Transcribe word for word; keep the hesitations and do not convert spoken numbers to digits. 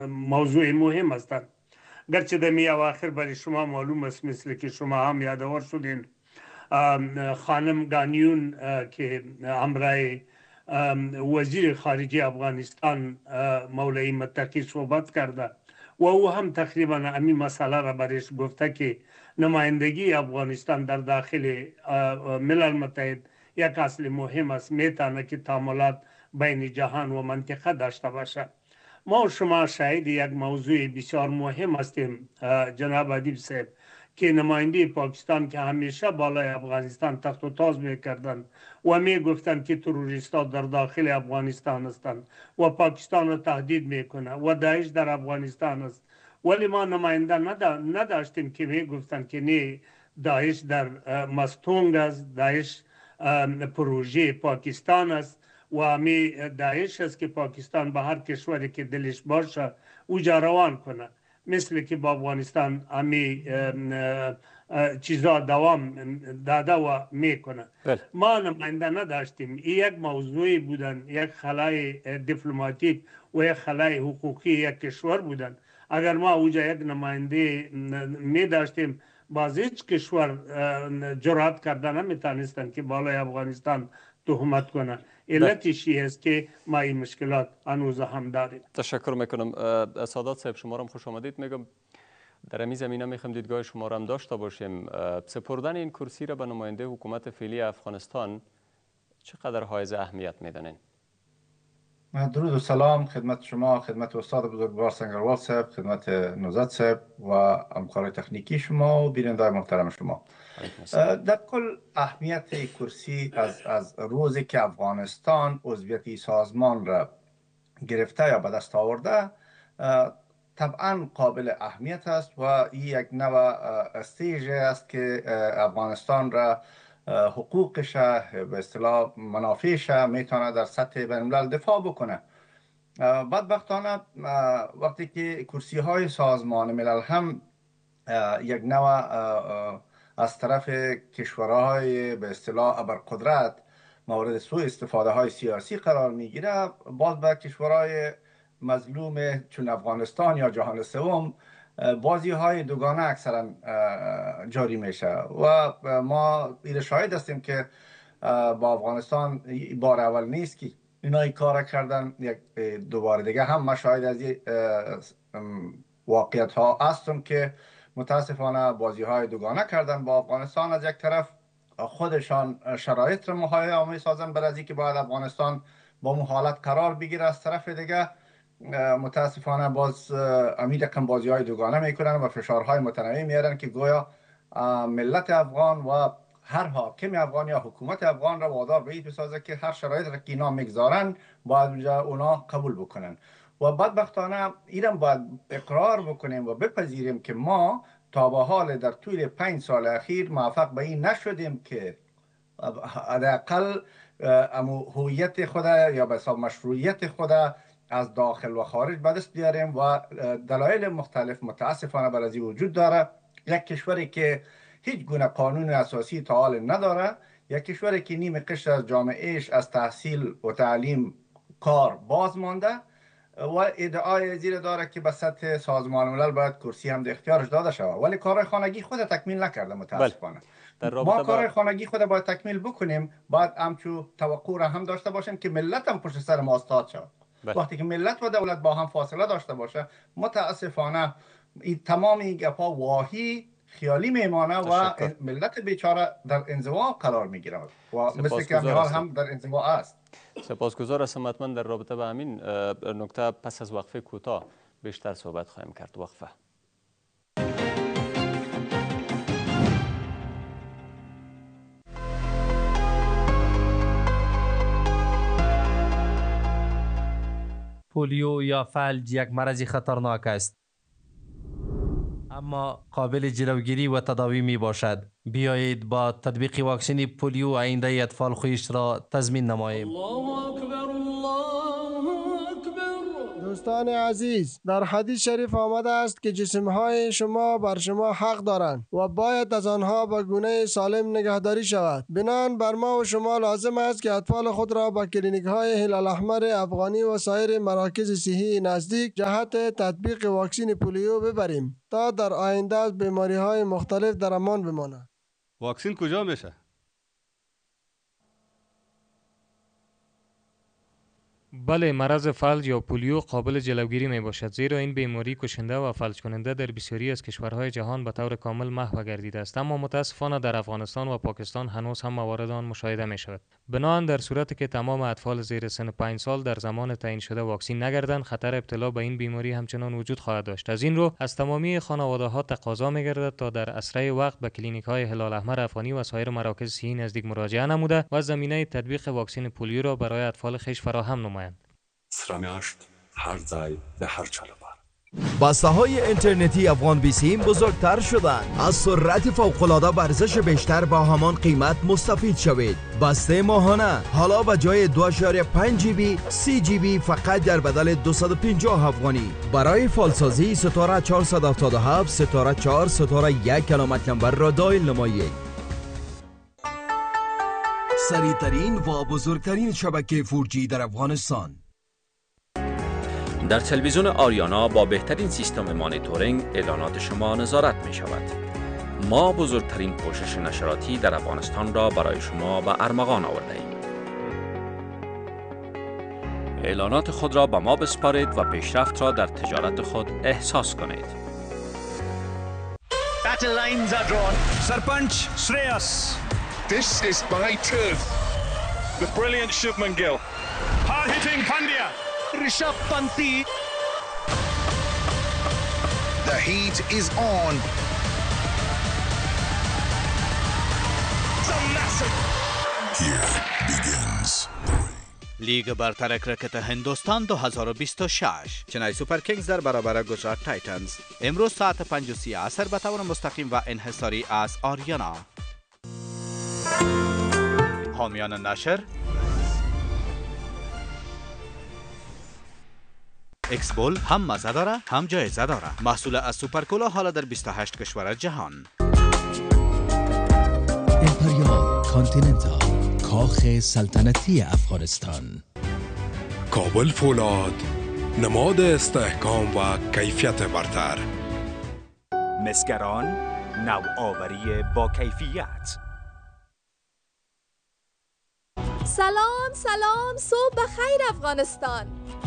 موضوع مهم هستند. گرچه در می اواخر برای شما معلوم است، مثل که شما هم یادآور شدین، خانم گانیون که همراه وزیر خارجه افغانستان مولوی متقی صحبت کرده و او هم تقریبا همین مسئله را برایش گفته که نمایندگی افغانستان در داخل ملل متحد یک اصل مهم است، میتونه که تعاملات بین جهان و منطقه داشته باشه. ما و شما شاهد یک موضوع بسیار مهم هستیم جناب ادیب صاحب، که نماینده پاکستان که همیشه بالای افغانستان تخت و تاز میکردند و میگفتند که تروریستا در داخل افغانستان هستند و پاکستان را تهدید میکنه و داعش در افغانستان است، ولی ما نماینده نداشتیم که میگفتند که نه، داعش در مستونگ است، داعش پروژه پاکستان است و همی داعش است که پاکستان به هر کشوری که دلش باشه اوجا روان کنه، مثل که با افغانستان همی چیزا دوام داده و میکنه. ما نماینده نداشتیم. یک موضوعی بودن، یک خلای دیپلماتیک و یک خلای حقوقی یک کشور بودن. اگر ما اوجا یک نماینده می داشتیم، باز هیچ کشور جرأت کرده نمیتونستن که بالای افغانستان تهمت کنه. علتش است که ما این مشکلات هنوز هم داریم. تشکر میکنم. سادات صاحب، شما را خوش آمدید میگم. در این زمینه میخوایم دیدگاه شما را هم داشته باشیم. سپردن این کرسی را به نماینده حکومت فعلی افغانستان چقدر حائز اهمیت میدانین؟ درود و سلام خدمت شما، خدمت استاد بزرگوار سنگروال صاحب، خدمت نوزاد صاحب و همکار تکنیکی شما و بیننده محترم شما. در کل اهمیت کرسی از از روزی که افغانستان عضویت سازمان را گرفته یا به دست آورده طبعا قابل اهمیت است و این یک نوع استیج است که افغانستان را حقوقش به اصطلاح منافعش میتونه در سطح بین الملل دفاع بکنه. بدبختانه وقتی که کرسی های سازمان ملل هم یک نوع از طرف کشورهای به اصطلاح ابرقدرت مورد سوء استفاده های سیاسی قرار میگیره، باز به کشورهای مظلوم چون افغانستان یا جهان سوم بازی های دوگانه اکثرا جاری میشه و ما این شاهد هستیم که با افغانستان بار اول نیست که اینا کار کردن. یک دوباره دیگه هم ما شاهد از واقعیت ها هستم که متاسفانه بازی های دوگانه کردن با افغانستان. از یک طرف خودشان شرایط را مهیا می سازن برای اینکه باید افغانستان با اون حالت قرار بگیره، از طرف دیگه متاسفانه باز امید کم بازی های دوگانه میکنن و فشارهای متنوع میارن که گویا ملت افغان و هر حاکم افغان یا حکومت افغان را وادار به این بسازه که هر شرایط را که اینا میگذارن باید اونا قبول بکنن. و بدبختانه ایران باید اقرار بکنیم و بپذیریم که ما تا به حال در طول پنج سال اخیر موفق به این نشدیم که حداقل هویت خود یا به حساب مشروعیت خود از داخل و خارج به دست بیاریم و دلایل مختلف متاسفانه برای وجود داره. یک کشوری که هیچ گونه قانون اساسی تا حال نداره، یک کشوری که نیم قشر از جامعهش از تحصیل و تعلیم کار باز مانده و ادعای زیر داره که به سطح سازمان ملل باید کرسی هم در اختیارش داده شود، ولی کارهای خانگی خود تکمیل نکرده متاسفانه. ما کارهای خانگی خود باید تکمیل بکنیم، باید همچو توقع را هم داشته باشیم که ملت هم پشت سر ما استاد شود. وقتی که ملت و دولت با هم فاصله داشته باشه متاسفانه این تمام این گپا واهی خیالی میمانه و ملت بیچاره در انزوا قرار میگیره و مثل که حال هم در انزوا است. سپاسگزار هستم. حتما در رابطه با همین نکته پس از وقفه کوتاه بیشتر صحبت خواهیم کرد. وقفه. پولیو یا فلج یک مرض خطرناک است، اما قابل جلوگیری و تداوی می باشد. بیایید با تطبیق واکسن پولیو آینده اطفال خویش را تضمین نماییم. دوستان عزیز، در حدیث شریف آمده است که جسمهای شما بر شما حق دارند و باید از آنها به گونه سالم نگهداری شود. بنابراین بر ما و شما لازم است که اطفال خود را به کلینیک های هلال احمر افغانی و سایر مراکز صحی نزدیک جهت تطبیق واکسن پولیو ببریم تا در آینده از بیماری های مختلف در امان بمانند. واکسن کجا میشه؟ بله، مرض فلج یا پولیو قابل جلوگیری می باشد، زیرا این بیماری کشنده و فلج کننده در بسیاری از کشورهای جهان به طور کامل محو گردیده است، اما متاسفانه در افغانستان و پاکستان هنوز هم موارد آن مشاهده می شود. بنابراین در صورتی که تمام اطفال زیر سن پنج سال در زمان تعیین شده واکسین نگردند، خطر ابتلا به این بیماری همچنان وجود خواهد داشت. از این رو از تمامی خانواده ها تقاضا می گردد تا در اسرع وقت به کلینیک های هلال احمر افغانی و سایر مراکز صحی نزدیک مراجعه نموده و زمینه تطبیق واکسن پولیو را برای اطفال خویش فراهم نمایند. سرمیاشت هر ځای به هر چا لپاره. بسته های اینترنتی افغان بیسیم بزرگتر شدند. از سرعت فوق‌العاده و ارزش بیشتر با همان قیمت مستفید شوید. بسته ماهانه حالا به جای دو و پنج جی بی سی جی بی فقط در بدل دویست و پنجاه افغانی. برای فالسازی ستاره چهارصد و هفتاد و هفت ستاره چهار ستاره یک علامت نمبر را دایل نمایید. سریعترین و بزرگترین شبکه فور جی در افغانستان. در تلویزیون آریانا با بهترین سیستم مانیتورینگ اعلانات شما نظارت می شود. ما بزرگترین پوشش نشراتی در افغانستان را برای شما به ارمغان آورده ایم. اعلانات خود را به ما بسپارید و پیشرفت را در تجارت خود احساس کنید. Battle lines are drawn. Sarpanch Shreyas. This is my turf. The brilliant Shubman Gill. Hard-hitting Pandya. Rishabh Panti. The heat is on. It's a massive. Here begins. لیگ برتر کرکت هندوستان دو هزار و بیست و شش. چنای سوپر کینگز در برابر گجرات تایتنز امروز ساعت پنج و سی عصر به طور مستقیم و انحصاری از آریانا. حامیان نشر ایکس بول هم مزه داره هم جایزه داره. محصول از سوپرکولا حالا در بیست و هشت کشور جهان. امپریال کانتیننتال، کاخ سلطنتی افغانستان. کابل فولاد، نماد استحکام و کیفیت برتر. مسگران، نوآوری با کیفیت. سلام سلام، صبح بخیر افغانستان.